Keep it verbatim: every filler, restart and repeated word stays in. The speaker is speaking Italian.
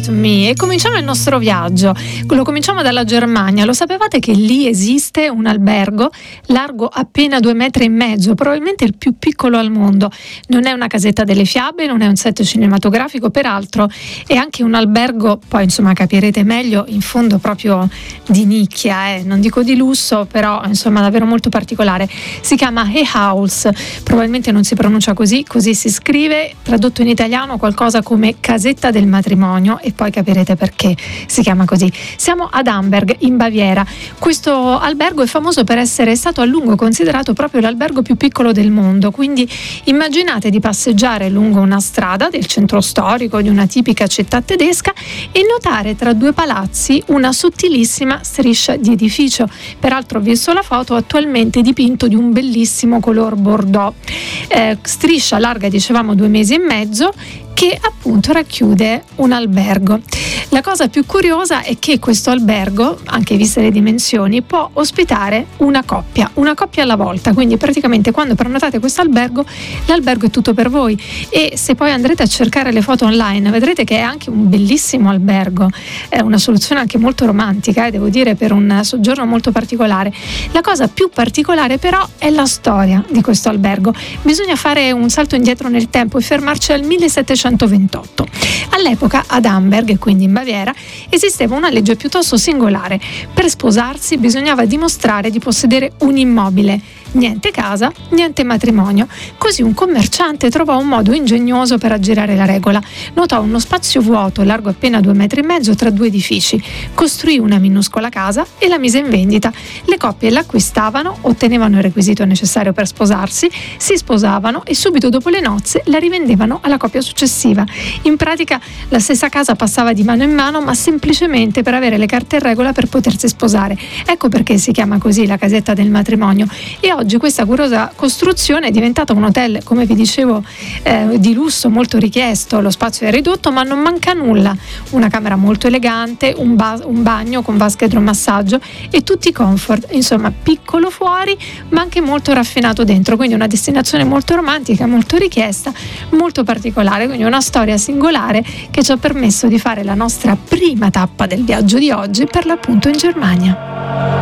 Comfort Me e cominciamo il nostro viaggio. Lo cominciamo dalla Germania. Lo sapevate che lì esiste un albergo largo appena due metri e mezzo, probabilmente il più piccolo al mondo. Non è una casetta delle fiabe, non è un set cinematografico, peraltro è anche un albergo, poi insomma capirete meglio, in fondo proprio di nicchia, eh. non dico di lusso, però insomma davvero molto particolare. Si chiama Hey House, probabilmente non si pronuncia così, così si scrive, tradotto in italiano qualcosa come casetta del matrimonio, e poi capirete perché si chiama così. Siamo ad Amberg in Baviera. Questo albergo è famoso per essere stato a lungo considerato proprio l'albergo più piccolo del mondo, quindi immaginate di passeggiare lungo una strada del centro storico di una tipica città tedesca e notare tra due palazzi una sottilissima striscia di edificio. Peraltro ho visto la foto, attualmente dipinto di un bellissimo color bordeaux, eh, striscia larga dicevamo due mesi e mezzo, che appunto racchiude un albergo. La cosa più curiosa è che questo albergo, anche viste le dimensioni, può ospitare una coppia, una coppia alla volta, quindi praticamente quando prenotate questo albergo, l'albergo è tutto per voi. E se poi andrete a cercare le foto online vedrete che è anche un bellissimo albergo, è una soluzione anche molto romantica, eh, devo dire, per un soggiorno molto particolare. La cosa più particolare però è la storia di questo albergo. Bisogna fare un salto indietro nel tempo e fermarci al millesettecentoventotto. All'epoca ad Amberg, quindi in Baviera, esisteva una legge piuttosto singolare. Per sposarsi bisognava dimostrare di possedere un immobile. Niente casa, niente matrimonio. Così un commerciante trovò un modo ingegnoso per aggirare la regola. Notò uno spazio vuoto largo appena due metri e mezzo tra due edifici. Costruì una minuscola casa e la mise in vendita. Le coppie l'acquistavano, ottenevano il requisito necessario per sposarsi, si sposavano e subito dopo le nozze la rivendevano alla coppia successiva. In pratica la stessa casa passava di mano in mano, ma semplicemente per avere le carte in regola per potersi sposare. Ecco perché si chiama così la casetta del matrimonio. E oggi Oggi questa curiosa costruzione è diventata un hotel, come vi dicevo, eh, di lusso molto richiesto. Lo spazio è ridotto ma non manca nulla: una camera molto elegante, un, ba- un bagno con vasca idromassaggio e tutti i comfort. Insomma, piccolo fuori ma anche molto raffinato dentro, quindi una destinazione molto romantica, molto richiesta, molto particolare, quindi una storia singolare che ci ha permesso di fare la nostra prima tappa del viaggio di oggi, per l'appunto in Germania.